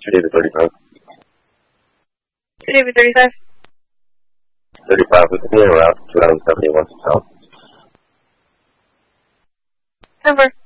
David 35. David 35. 35 with the clear route, 2071 south. Number.